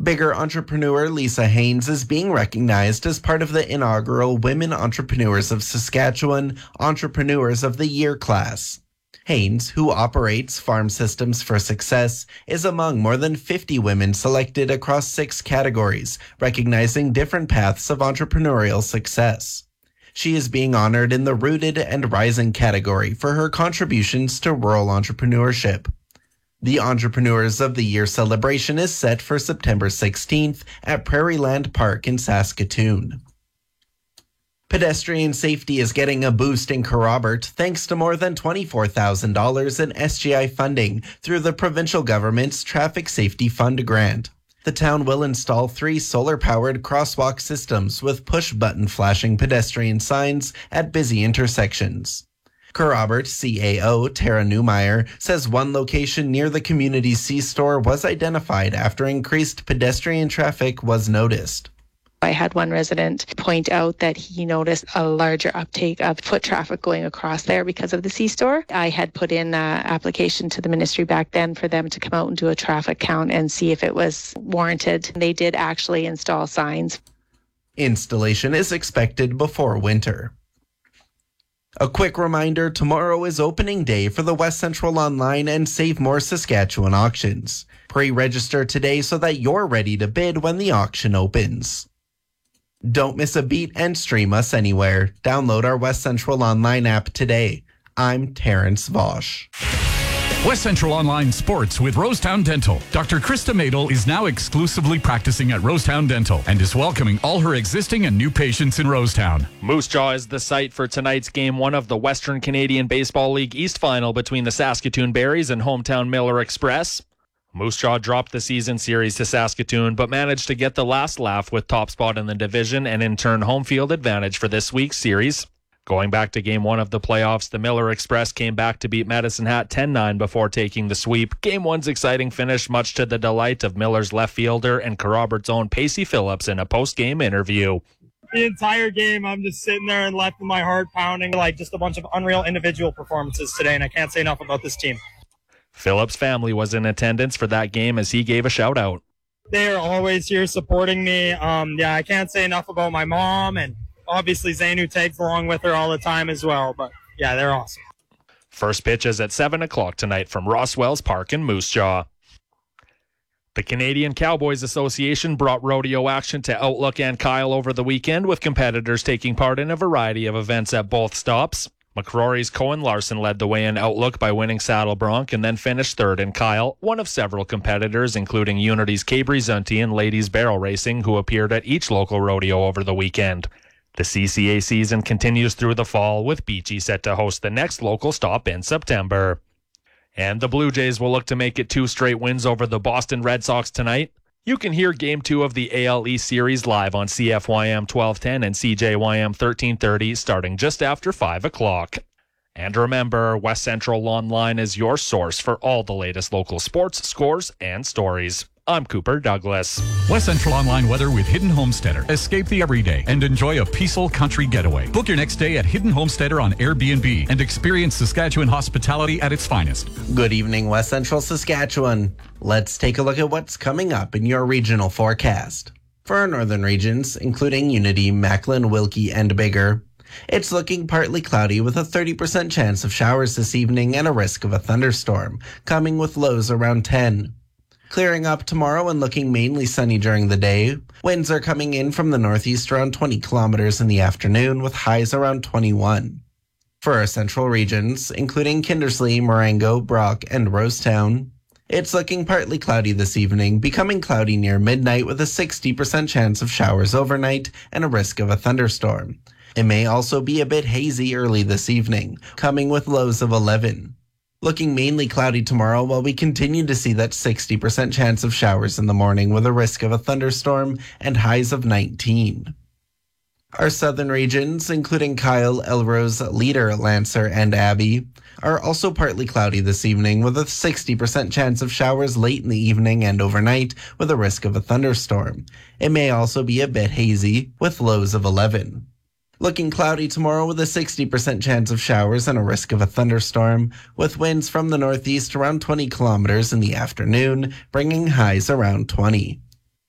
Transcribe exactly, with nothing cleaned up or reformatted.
Bigger entrepreneur Lisa Haynes is being recognized as part of the inaugural Women Entrepreneurs of Saskatchewan Entrepreneurs of the Year class. Haynes, who operates Farm Systems for Success, is among more than fifty women selected across six categories, recognizing different paths of entrepreneurial success. She is being honored in the Rooted and Rising category for her contributions to rural entrepreneurship. The Entrepreneurs of the Year celebration is set for September sixteenth at Prairieland Park in Saskatoon. Pedestrian safety is getting a boost in Kerrobert thanks to more than twenty-four thousand dollars in S G I funding through the provincial government's Traffic Safety Fund grant. The town will install three solar-powered crosswalk systems with push-button flashing pedestrian signs at busy intersections. Kerrobert C A O Tara Newmeyer says one location near the community C-store was identified after increased pedestrian traffic was noticed. I had one resident point out that he noticed a larger uptake of foot traffic going across there because of the C-store. I had put in an application to the ministry back then for them to come out and do a traffic count and see if it was warranted. They did actually install signs. Installation is expected before winter. A quick reminder, tomorrow is opening day for the West Central Online and Save More Saskatchewan auctions. Pre-register today so that you're ready to bid when the auction opens. Don't miss a beat and stream us anywhere. Download our West Central Online app today. I'm Terrence Vosch. West Central Online Sports with Rosetown Dental. Doctor Krista Madel is now exclusively practicing at Rosetown Dental and is welcoming all her existing and new patients in Rosetown. Moose Jaw is the site for tonight's game one of the Western Canadian Baseball League East Final between the Saskatoon Berries and hometown Miller Express. Moose Jaw dropped the season series to Saskatoon, but managed to get the last laugh with top spot in the division and in turn home field advantage for this week's series. Going back to game one of the playoffs, the Miller Express came back to beat Medicine Hat ten nine before taking the sweep. Game one's exciting finish, much to the delight of Miller's left fielder and Kerrobert's own Pacey Phillips in a post-game interview. The entire game, I'm just sitting there and left with my heart pounding, like just a bunch of unreal individual performances today, and I can't say enough about this team. Phillips' family was in attendance for that game as he gave a shout-out. They are always here supporting me. Um, yeah, I can't say enough about my mom, and obviously Zane, who tags along with her all the time as well. But, yeah, they're awesome. First pitch is at seven o'clock tonight from Ross Wells Park in Moose Jaw. The Canadian Cowboys Association brought rodeo action to Outlook and Kyle over the weekend, with competitors taking part in a variety of events at both stops. McCrory's Cohen Larson led the way in Outlook by winning Saddle Bronc and then finished third in Kyle, one of several competitors, including Unity's Cabri Zunti and Ladies Barrel Racing, who appeared at each local rodeo over the weekend. The C C A season continues through the fall, with Beachy set to host the next local stop in September. And the Blue Jays will look to make it two straight wins over the Boston Red Sox tonight. You can hear Game two of the A L East Series live on C F Y M twelve ten and C J Y M thirteen thirty starting just after five o'clock. And remember, West Central Online is your source for all the latest local sports, scores, and stories. I'm Cooper Douglas. West Central Online weather with Hidden Homesteader. Escape the everyday and enjoy a peaceful country getaway. Book your next day at Hidden Homesteader on Airbnb and experience Saskatchewan hospitality at its finest. Good evening, West Central Saskatchewan. Let's take a look at what's coming up in your regional forecast. For our northern regions, including Unity, Macklin, Wilkie, and Bigger, it's looking partly cloudy with a thirty percent chance of showers this evening and a risk of a thunderstorm, coming with lows around ten. Clearing up tomorrow and looking mainly sunny during the day. Winds are coming in from the northeast around twenty kilometers in the afternoon with highs around twenty-one. For our central regions, including Kindersley, Marengo, Brock, and Rosetown, it's looking partly cloudy this evening, becoming cloudy near midnight with a sixty percent chance of showers overnight and a risk of a thunderstorm. It may also be a bit hazy early this evening, coming with lows of eleven. Looking mainly cloudy tomorrow while we continue to see that sixty percent chance of showers in the morning with a risk of a thunderstorm and highs of nineteen. Our southern regions, including Kyle, Elrose, Leader, Lancer, and Abbey, are also partly cloudy this evening with a sixty percent chance of showers late in the evening and overnight with a risk of a thunderstorm. It may also be a bit hazy with lows of eleven. Looking cloudy tomorrow with a sixty percent chance of showers and a risk of a thunderstorm, with winds from the northeast around twenty kilometers in the afternoon, bringing highs around twenty.